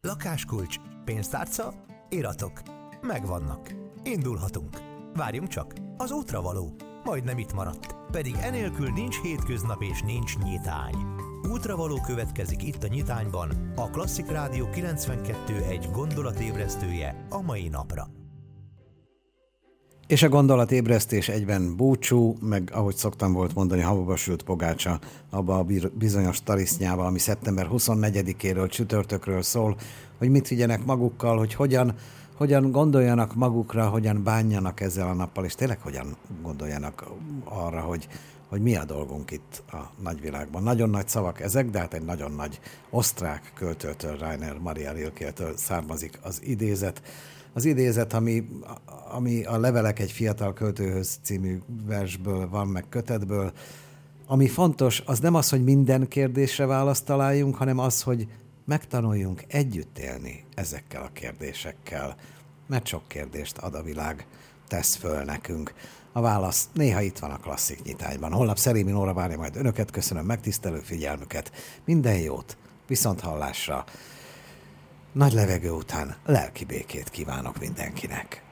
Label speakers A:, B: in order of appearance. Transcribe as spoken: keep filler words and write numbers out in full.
A: Lakáskulcs, pénztárca, iratok. Megvannak. Indulhatunk. Várjunk csak, az útra való. Majdnem itt maradt. Pedig enélkül nincs hétköznap és nincs nyitány. Útravaló következik itt a Nyitányban, a Klasszik Rádió kilencvenkettő egy gondolatébresztője a mai napra.
B: És a gondolatébresztés egyben búcsú, meg ahogy szoktam volt mondani, havuba sült pogácsa abba a bizonyos tarisznyába, ami szeptember huszonnegyedikéről, csütörtökről szól, hogy mit vigyenek magukkal, hogy hogyan, hogyan gondoljanak magukra, hogyan bánjanak ezzel a nappal, és tényleg hogyan gondoljanak arra, hogy, hogy mi a dolgunk itt a nagyvilágban. Nagyon nagy szavak ezek, de hát egy nagyon nagy osztrák költőtől, Rainer Maria Rilkétől származik az idézet. Az idézet, ami, ami a Levelek egy fiatal költőhöz című versből van, meg kötetből. Ami fontos, az nem az, hogy minden kérdésre választ találjunk, hanem az, hogy megtanuljunk együtt élni ezekkel a kérdésekkel. Mert sok kérdést ad a világ, tesz föl nekünk. A válasz néha itt van a Klasszik Nyitányban. Holnap Szerémi Nóra várja majd önöket, köszönöm megtisztelő figyelmüket. Minden jót, viszonthallásra. Nagy levegő után lelki békét kívánok mindenkinek.